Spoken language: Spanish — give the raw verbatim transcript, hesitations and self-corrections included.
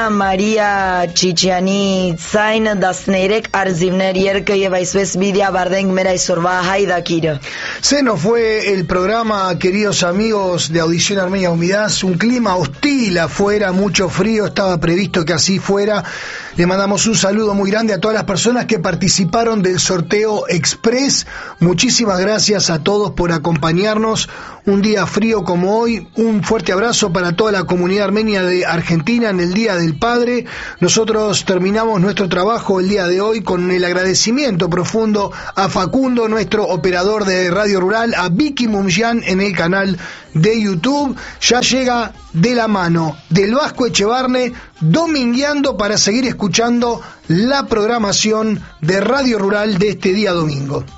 Maria Chichiani Zain Dasnerek Arzimner Yerke Yevaisves Vidia Bardeng Mera y Sorba Haida Kira. Se nos fue el programa, queridos amigos de Audición Armenia Humidaz, un clima hostil afuera, mucho frío, estaba previsto que así fuera. Le mandamos un saludo muy grande a todas las personas que participaron del sorteo Express. Muchísimas gracias a todos por acompañarnos un día frío como hoy. Un fuerte abrazo para toda la comunidad armenia de Argentina en el Día del Padre. Nosotros terminamos nuestro trabajo el día de hoy con el agradecimiento profundo a Facundo, nuestro operador de Radio Rural, a Vicky Mumjian en el canal de YouTube. Ya llega de la mano del Vasco Echevarne, domingueando para seguir escuchando la programación de Radio Rural de este día domingo.